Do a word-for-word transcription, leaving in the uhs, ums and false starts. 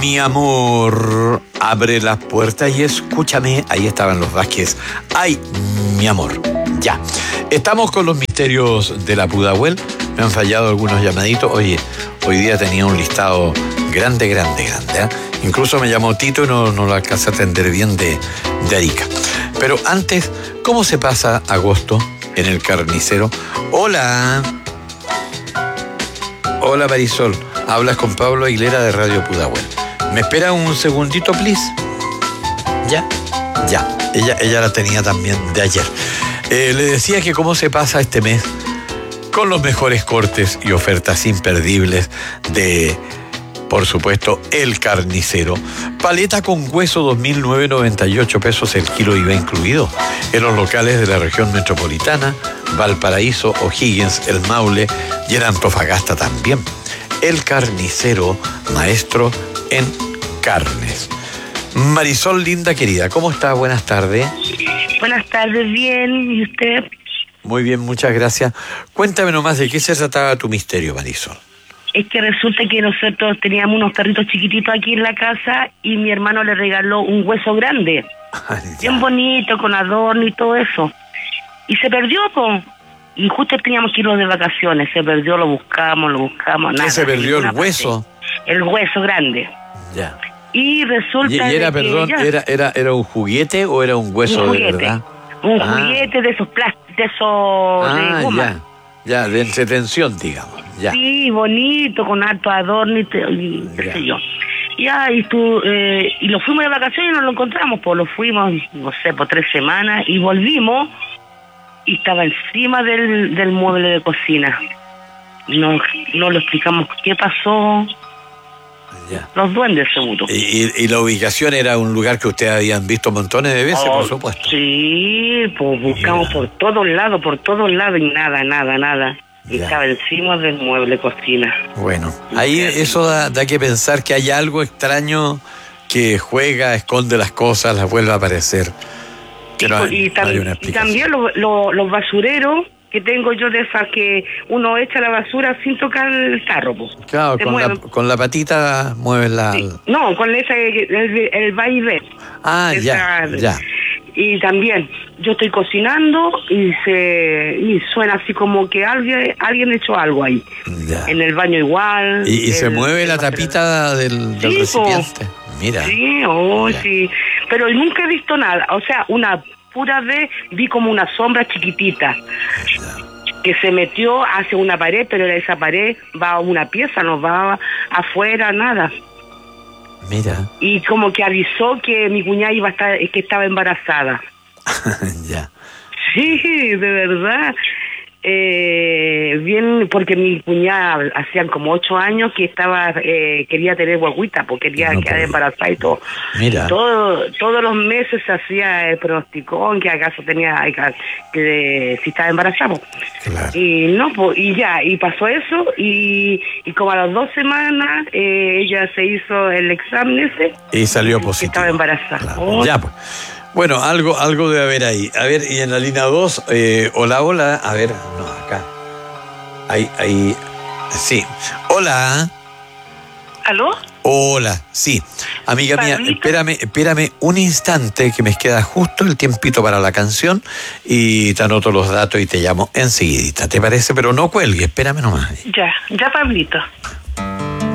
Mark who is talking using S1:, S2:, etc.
S1: Mi amor, abre las puertas y escúchame. Ahí estaban los Vázquez. Ay, mi amor, ya. Estamos con los misterios de la Pudahuel. Me han fallado algunos llamaditos. Oye, hoy día tenía un listado grande, grande, grande. ¿eh? Incluso me llamó Tito y no, no lo alcancé a atender bien de, de Arica. Pero antes, ¿cómo se pasa agosto en el carnicero? Hola. Hola, Marisol. Hablas con Pablo Aguilera de Radio Pudahuel. ¿Me espera un segundito, please? Ya, ya. Ella, ella la tenía también de ayer. Eh, le decía que cómo se pasa este mes con los mejores cortes y ofertas imperdibles de, por supuesto, El Carnicero. Paleta con hueso dos mil novecientos noventa y ocho pesos el kilo, I V A incluido. En los locales de la región metropolitana, Valparaíso, O'Higgins, El Maule y en Antofagasta también. El Carnicero, maestro en carnes. Marisol, linda querida, ¿cómo está? Buenas tardes.
S2: Buenas tardes, bien. ¿Y usted?
S1: Muy bien, muchas gracias. Cuéntame nomás de qué se trataba tu misterio, Marisol.
S2: Es que resulta que nosotros teníamos unos perritos chiquititos aquí en la casa y mi hermano le regaló un hueso grande. Ay, bien bonito, con adorno y todo eso. Y se perdió, po. Y justo teníamos que irnos de vacaciones. Se perdió, lo buscamos, lo buscamos, nada.
S1: ¿Qué se perdió? ¿El hueso?
S2: Parte. El hueso grande.
S1: Ya.
S2: Y resulta
S1: ¿Y, y era,
S2: de
S1: perdón,
S2: que ya...
S1: era, era, era un juguete o era un hueso
S2: un
S1: de
S2: juguete,
S1: verdad?
S2: Un
S1: ah.
S2: juguete de esos plásticos, de esos
S1: ah,
S2: de goma.
S1: Ya, ya, de entretención, digamos. Ya.
S2: Sí, bonito, con alto adorno y, te, y qué
S1: ya.
S2: sé yo. Ya, y tú, eh, y lo fuimos de vacaciones y nos lo encontramos, pues lo fuimos, no sé, por tres semanas y volvimos y estaba encima del, del mueble de cocina. No, no lo explicamos qué pasó.
S1: Ya.
S2: Los duendes, seguro.
S1: ¿Y, y la ubicación era un lugar que ustedes habían visto montones de veces,
S2: oh,
S1: por supuesto?
S2: Sí, pues buscamos ya. por todos lados, por todos lados y nada, nada, nada. Y ya. Estaba encima del mueble de cocina.
S1: Bueno, ahí eso da, da que pensar que hay algo extraño que juega, esconde las cosas, las vuelve a aparecer. Pero
S2: y, y,
S1: no hay una
S2: y también lo, lo, los basureros que tengo yo de esas que uno echa la basura sin tocar el tarro, pues.
S1: Claro, con la, con la patita mueves la...
S2: Sí. No, con esa, el, el va y ve.
S1: Ah,
S2: esa,
S1: ya, ya.
S2: Y también, yo estoy cocinando y se y suena así como que alguien alguien echó algo ahí.
S1: Ya.
S2: En el baño igual.
S1: ¿Y, y
S2: el,
S1: se mueve la tapita del, del
S2: sí,
S1: recipiente? Po. Mira.
S2: Sí, oh,
S1: ya.
S2: sí. Pero nunca he visto nada. O sea, una pura vez vi como una sombra chiquitita. Ya. Que se metió hacia una pared, pero esa pared va a una pieza, no va afuera, nada.
S1: Mira.
S2: Y como que avisó que mi cuñada iba a estar, que estaba embarazada.
S1: Ya.
S2: Sí, de verdad. Eh, bien, porque mi cuñada hacían como ocho años que estaba, eh, quería tener guaguita, porque quería no, quedar embarazada y todo.
S1: Mira.
S2: Todo, todos los meses se hacía el pronosticón que acaso tenía, que si estaba embarazada.
S1: Claro.
S2: Y no, pues, y ya, y pasó eso, y, y como a las dos semanas, eh, ella se hizo el examen ese.
S1: Y salió positivo.
S2: Estaba embarazada.
S1: Claro.
S2: Oh.
S1: Ya, pues. Bueno, algo, algo debe haber ahí. A ver, y en la línea dos, eh, hola, hola. A ver, no, acá. Ahí, ahí. Sí. Hola.
S2: ¿Aló?
S1: Hola, sí. Amiga mía, espérame, espérame un instante que me queda justo el tiempito para la canción y te anoto los datos y te llamo enseguidita. ¿Te parece? Pero no cuelgue, espérame nomás.
S2: Ya, ya, Pablito.